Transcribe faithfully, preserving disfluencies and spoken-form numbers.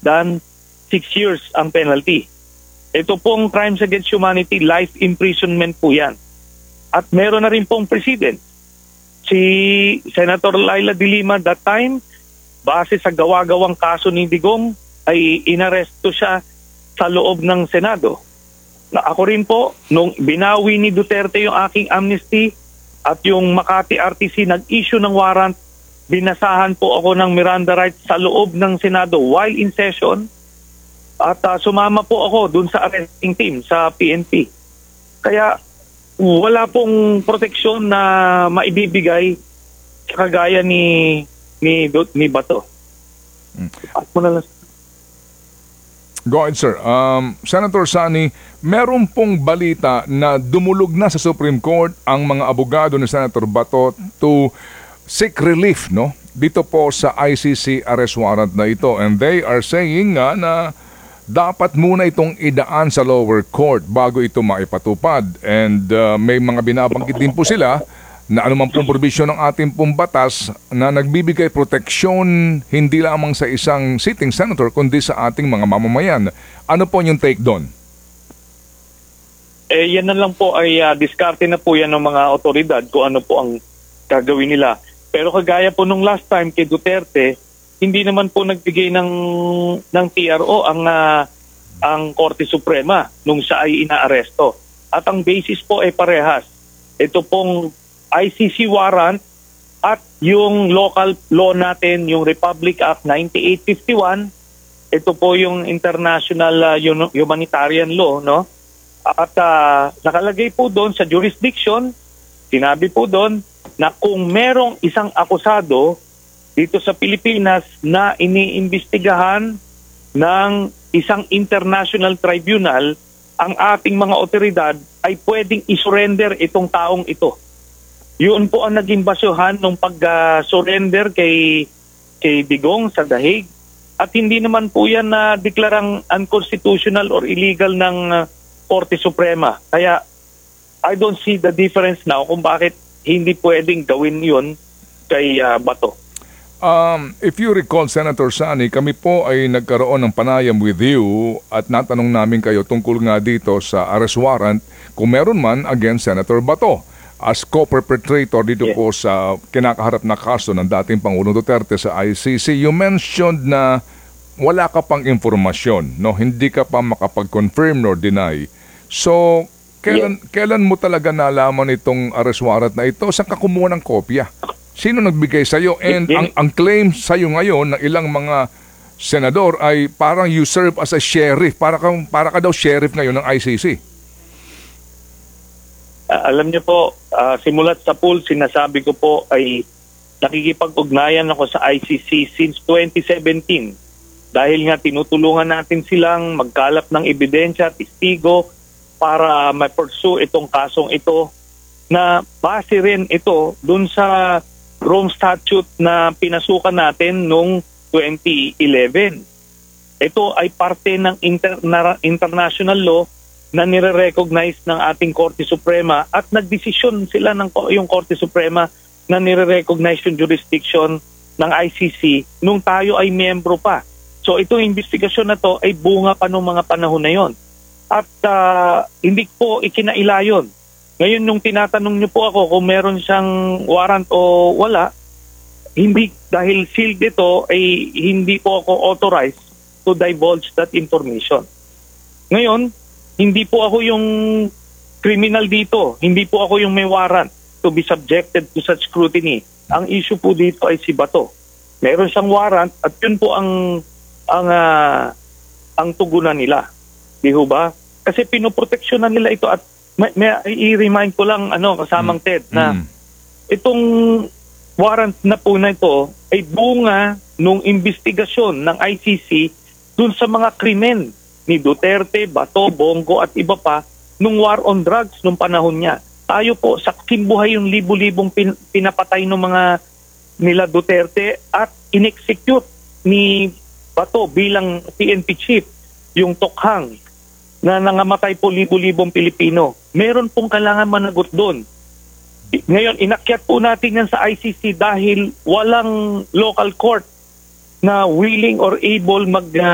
than six years ang penalty. Ito pong crimes against humanity, life imprisonment po yan. At meron na rin pong precedent. Si Senator Laila de Lima that time, base sa gawa-gawang kaso ni Digong, ay inaresto siya sa loob ng Senado. Na ako rin po, nung binawi ni Duterte yung aking amnesty at yung Makati R T C nag-issue ng warrant, binasahan po ako ng Miranda rights sa loob ng Senado while in session at uh, sumama po ako dun sa arresting team sa P N P. Kaya wala pong proteksyon na maibibigay kagaya ni ni ni Bato. Hmm. At mo na lang. Go ahead, sir. Um, Senator Sani, meron pong balita na dumulog na sa Supreme Court ang mga abogado ni Senator Bato to seek relief, no? Dito po sa I C C arrest warrant na ito. And they are saying nga na dapat muna itong idaan sa lower court bago ito maipatupad. And uh, may mga binabanggit din po sila na anumang pong provision ng ating pong batas na nagbibigay proteksyon hindi lamang sa isang sitting senator kundi sa ating mga mamamayan. Ano po yung take doon? Eh, yan na lang po ay uh, diskarte na po yan ng mga otoridad kung ano po ang gagawin nila. Pero kagaya po nung last time kay Duterte, hindi naman po nagbigay ng ng T R O ang uh, ang Korte Suprema nung siya ay inaaresto. At ang basis po ay parehas. Ito pong I C C warrant at yung local law natin, yung Republic Act ninety-eight fifty-one, ito po yung international uh, humanitarian law, no? At uh, nakalagay po doon sa jurisdiction, sinabi po doon na kung merong isang akusado dito sa Pilipinas na iniimbestigahan ng isang international tribunal, ang ating mga otoridad ay pwedeng isurrender itong taong ito. Yun po ang naging basehan ng pag-surrender uh, kay, kay Digong sa Dahig. At hindi naman po yan na uh, deklarang unconstitutional or illegal ng uh, Korte Suprema. Kaya I don't see the difference now kung bakit hindi pwedeng gawin yun kay uh, Bato. Um, if you recall, Senator Sani, kami po ay nagkaroon ng panayam with you at natanong namin kayo tungkol nga dito sa arrest warrant kung meron man against Senator Bato as co-perpetrator dito yeah. po sa kinakaharap na kaso ng dating Pangulong Duterte sa I C C. You mentioned na wala ka pang informasyon, no? Hindi ka pa makapag-confirm nor deny. So, kailan, yeah. kailan mo talaga nalaman itong arrest warrant na ito? Saan ka kumuha ng kopya? Sino nagbigay sa'yo? And yeah. ang, ang claim sa'yo ngayon ng ilang mga senador ay parang you serve as a sheriff. Para ka, para ka daw sheriff ngayon ng I C C. Uh, alam niyo po, uh, simulat sa pool, sinasabi ko po ay nakikipag-ugnayan ako sa I C C since twenty seventeen. Dahil nga tinutulungan natin silang magkalap ng ebidensya, testigo, para ma-pursue itong kasong ito na base rin ito dun sa Rome Statute na pinasukan natin noong twenty eleven. Ito ay parte ng interna- international law na nire-recognize ng ating Korte Suprema at nagdesisyon sila ng yung Korte Suprema na nire-recognize yung jurisdiction ng I C C nung tayo ay miyembro pa. So itong investigasyon na to ay bunga pa nung mga panahon na yon. At uh, hindi po ikinailayon. Ngayon nung tinatanong niyo po ako kung meron siyang warrant o wala, hindi dahil sealed ito ay hindi po ako authorized to divulge that information. Ngayon, hindi po ako yung criminal dito. Hindi po ako yung may warrant to be subjected to such scrutiny. Ang issue po dito ay si Bato. Meron siyang warrant at yun po ang ang uh, ang tugunan nila. Di ho ba? Kasi pinoproteksyonan nila ito at may, may i-remind ko lang ano kasamang mm. Ted na mm. itong warrant na po na ito ay bunga nung investigasyon ng I C C dun sa mga krimen ni Duterte, Bato, Bongo at iba pa nung war on drugs nung panahon niya. Tayo po, saksing buhay yung libu-libong pin, pinapatay ng mga nila Duterte at in-execute ni Bato bilang P N P chief, yung Tokhang, na nangamatay po libu-libong Pilipino. Meron pong kailangan managot doon. Ngayon, inakyat po natin yan sa I C C dahil walang local court na willing or able mag